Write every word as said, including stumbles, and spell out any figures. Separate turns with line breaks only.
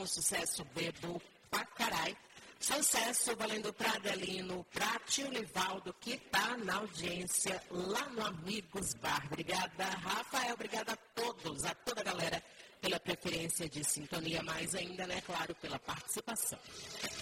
um sucesso bebo pra carai. Sucesso valendo pra Adelino, pra tio Livaldo, que tá na audiência lá no Amigos Bar. Obrigada, Rafael, obrigada a todos, a toda a galera pela preferência de sintonia, mais ainda, né, claro, pela participação.